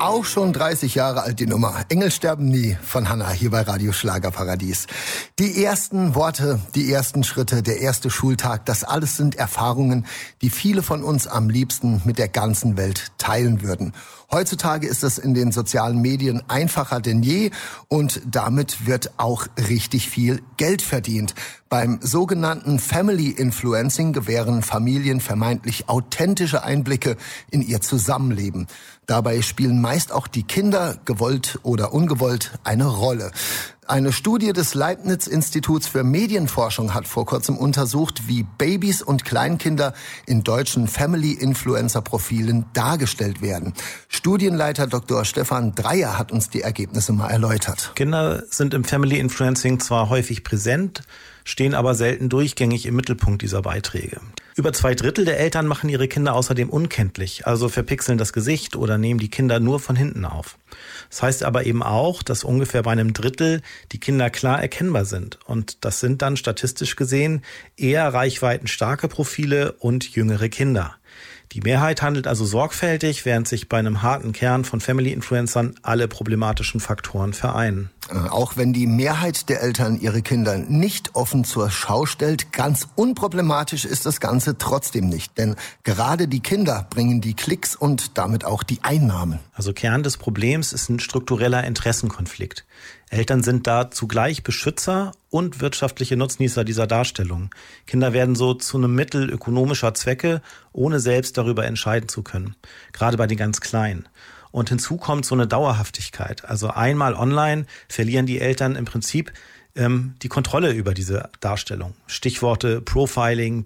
Auch schon 30 Jahre alt die Nummer. Engel sterben nie von Hannah hier bei Radio Schlagerparadies. Die ersten Worte, die ersten Schritte, der erste Schultag, das alles sind Erfahrungen, die viele von uns am liebsten mit der ganzen Welt teilen würden. Heutzutage ist es in den sozialen Medien einfacher denn je und damit wird auch richtig viel Geld verdient. Beim sogenannten Family Influencing gewähren Familien vermeintlich authentische Einblicke in ihr Zusammenleben. Dabei spielen meist auch die Kinder, gewollt oder ungewollt, eine Rolle. Eine Studie des Leibniz-Instituts für Medienforschung hat vor kurzem untersucht, wie Babys und Kleinkinder in deutschen Family-Influencer-Profilen dargestellt werden. Studienleiter Dr. Stefan Dreier hat uns die Ergebnisse mal erläutert. Kinder sind im Family-Influencing zwar häufig präsent, stehen aber selten durchgängig im Mittelpunkt dieser Beiträge. Über 2/3 der Eltern machen ihre Kinder außerdem unkenntlich, also verpixeln das Gesicht oder nehmen die Kinder nur von hinten auf. Das heißt aber eben auch, dass ungefähr bei 1/3 die Kinder klar erkennbar sind. Und das sind dann statistisch gesehen eher reichweitenstarke Profile und jüngere Kinder. Die Mehrheit handelt also sorgfältig, während sich bei einem harten Kern von Family-Influencern alle problematischen Faktoren vereinen. Auch wenn die Mehrheit der Eltern ihre Kinder nicht offen zur Schau stellt, ganz unproblematisch ist das Ganze trotzdem nicht. Denn gerade die Kinder bringen die Klicks und damit auch die Einnahmen. Also Kern des Problems ist ein struktureller Interessenkonflikt. Eltern sind da zugleich Beschützer und wirtschaftliche Nutznießer dieser Darstellung. Kinder werden so zu einem Mittel ökonomischer Zwecke, ohne selbst darüber entscheiden zu können. Gerade bei den ganz Kleinen. Und hinzu kommt so eine Dauerhaftigkeit. Also einmal online verlieren die Eltern im Prinzip die Kontrolle über diese Darstellung. Stichworte Profiling,